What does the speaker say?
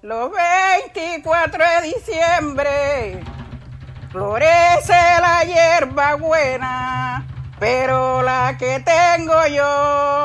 Los 24 de diciembre florece la hierba buena, pero la que tengo yo